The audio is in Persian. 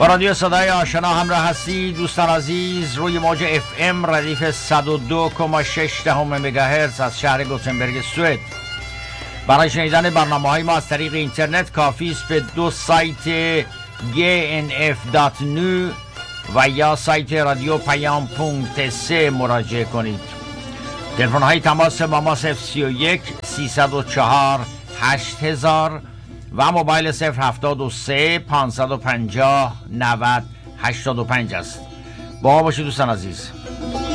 با رادیو صدای آشنا همراه هستید دوستان عزیز. روی موج اف ام ردیف 102.6 مگاهرتز از شهر گوتنبرگ سوئد. برای شنیدن برنامه‌های ما از طریق اینترنت کافی است به دو سایت gnf.nu و یا سایت رادیو پیام.3 مراجعه کنید. تلفن های تماس با ما 031 304 8000 و موبایل 073 550 90 85 است. با ما باشید دوستان عزیز.